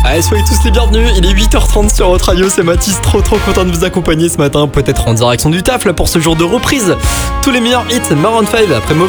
Allez, soyez tous les bienvenus, il est 8h30 sur votre radio, c'est Mathis, trop content de vous accompagner ce matin, peut-être en direction du taf là pour ce jour de reprise. Tous les meilleurs hits, Maroon 5 après Mauvais